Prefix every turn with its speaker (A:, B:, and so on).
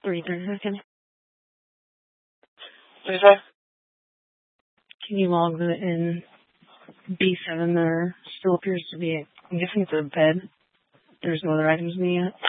A: 3:30.
B: What did you say?
A: Can you log in B7? There still appears to be, I'm guessing it's a bed. There's no other items in it yet.